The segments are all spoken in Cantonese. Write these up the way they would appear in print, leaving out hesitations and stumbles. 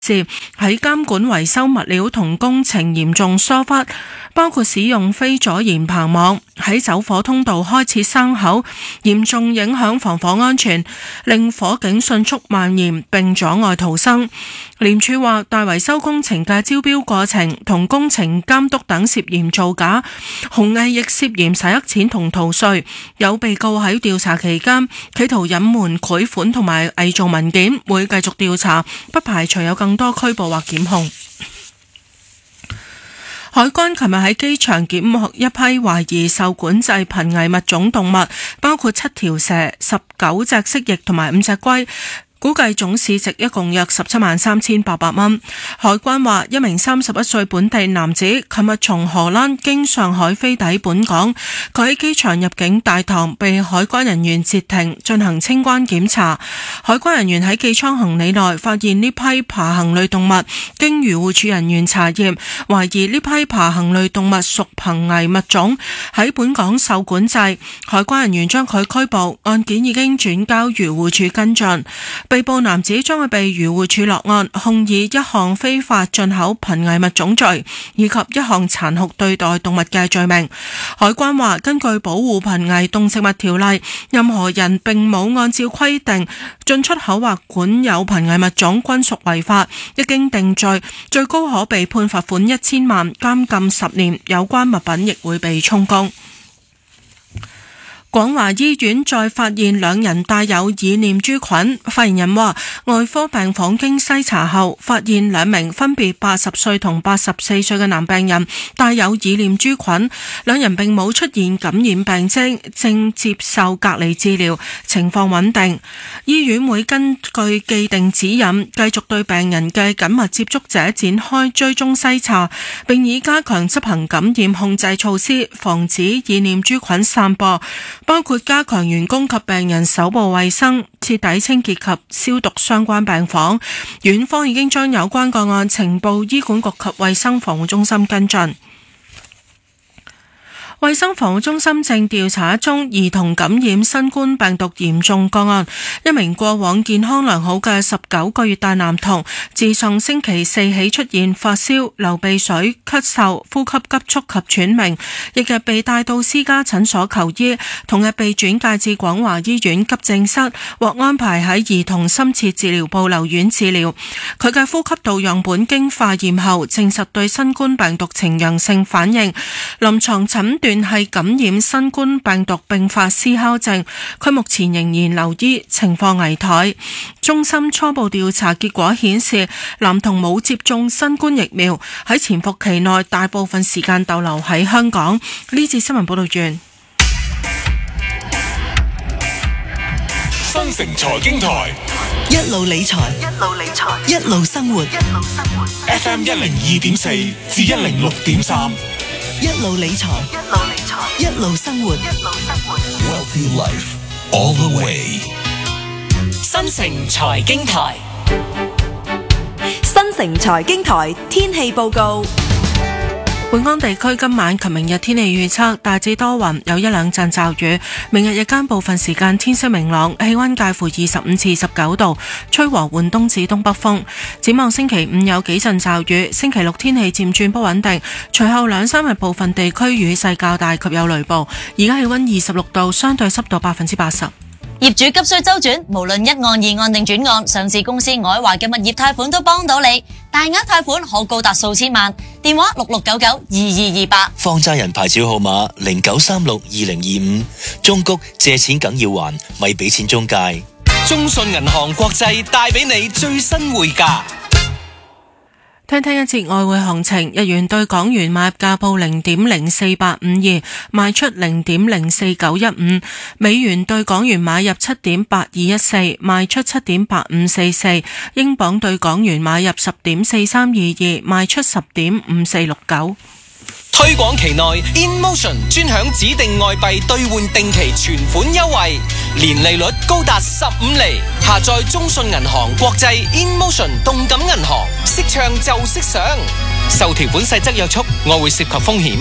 喺監管維修物料同工程嚴重疏忽，包括使用非阻燃棚網，喺走火通道開設生口，嚴重影響防火安全，令火警迅速蔓延並阻礙逃生。廉署話，大維修工程嘅招標過程同工程監督等涉嫌造假，紅藝亦涉嫌洗黑錢同逃稅。有被告喺調查期間企圖隱瞞賄款同埋偽造文件，會繼續調查，不排除有更多拘捕或檢控。海關琴日喺機場檢獲一批懷疑受管制瀕危物種動物，包括7條蛇、19隻蜥蜴同埋5隻龜，估計總市值一共約173800蚊。海關話，一名31歲本地男子琴日從荷蘭經上海飛抵本港，佢喺機場入境大堂被海關人員截停進行清關檢查。海關人員喺寄艙行李內發現呢批爬行類動物，經漁護署人員查驗，懷疑呢批爬行類動物屬瀕危物種，喺本港受管制。海關人員將佢拘捕，案件已經轉交漁護署跟進。被捕男子將會被漁護署落案，控以一項非法進口瀕危物種罪，以及一項殘酷對待動物嘅罪名。海關話，根據保護瀕危動植物條例，任何人並冇按照規定進出口或管有瀕危物種均屬違法，一經定罪，最高可被判罰款1000萬、監禁10年，有關物品亦會被充公。廣華醫院再發現2人帶有耳念珠菌，發言人話，外科病房經篩查後，發現2名分別80歲同84歲嘅男病人帶有耳念珠菌，2人並冇出現感染病徵，正接受隔離治療，情況穩定。醫院會根據既定指引，繼續對病人嘅緊密接觸者展開追蹤篩查，並以加強執行感染控制措施，防止耳念珠菌散播，包括加強員工及病人手部衛生，徹底清潔及消毒相關病房。院方已經將有關個案呈報醫管局及衛生防護中心跟進。衛生防護中心正調查一宗兒童感染新冠病毒嚴重個案，一名過往健康良好嘅19個月大男童，自上星期4起出現發燒、流鼻水、咳嗽、呼吸急促及喘鳴，翌日被帶到私家診所求醫，同日被轉介至廣華醫院急症室，獲安排喺兒童深切治療部留院治療。佢嘅呼吸道樣本經化驗後證實對新冠病毒呈陽性反應，臨床診斷係感染新冠病毒併發思考症，佢目前仍然留醫，情況危殆。中心初步調查結果顯示，男童冇接種新冠疫苗，喺潛伏期內大部分時間逗留喺香港。呢節新聞報道完。 新城財經台， 一路理財，一路生活。 FM 102.4至106.3， 一路理財，一路生活。 Wealthy Life all the way。 新城財經台， 新城財經台天氣報告。 本港地區今晚及明日天氣預測大致多雲，有1-2陣驟雨。明日日間部分時間天色明朗，氣溫介乎25至19度，吹和緩東至東北風。展望星期5有幾陣驟雨，星期6天氣漸轉不穩定，隨後2-3日部分地區雨勢較大及有雷暴。而家氣溫26度，相對濕度80%。 業主急需周轉，無論一案、二案定轉案，上市公司愛華嘅物業貸款都幫到你，大額貸款可高達數千萬。電話66992228， 放債人牌照號碼09362025，中谷借錢梗要還，咪俾錢中介。 中信銀行國際帶俾你最新匯價。 聽一節外匯行情，日元對港元買入價報0.04852，賣出0.04915；美元對港元買入7.8214，賣出7.8544；英鎊對港元買入10.4322，賣出10.5469。 推廣期內 InMotion 專享指定外幣兌換定期存款優惠，年利率高達15厘。下載中信銀行國際 InMotion 動感銀行，識唱就識上。受條款細則約束，外匯涉及風險。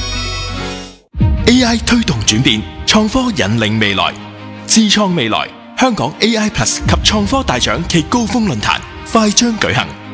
AI 推動轉變，創科引領未來，智創未來。香港 AI Plus 及創科大獎暨高峰論壇快將舉行。